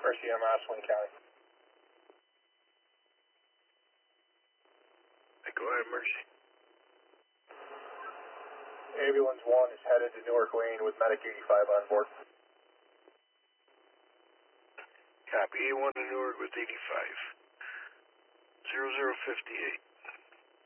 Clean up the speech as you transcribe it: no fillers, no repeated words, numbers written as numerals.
Mercy MS, Wayne County. Go ahead, Mercy. Ambulance 1 is headed to Newark Lane with Medic 85 on board. Copy, A1 to Newark with 85. 0058.